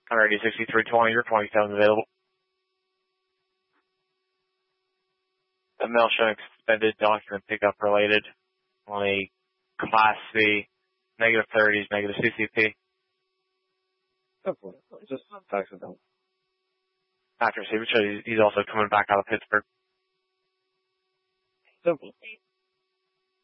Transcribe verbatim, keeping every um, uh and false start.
one sixty-three twenty, your twenty-seven available. The mail showing suspended document pickup related. Only Class C, negative thirties, negative C C P. Oh, boy. Just fax it down. After receiver, he's also coming back out of Pittsburgh. Simple.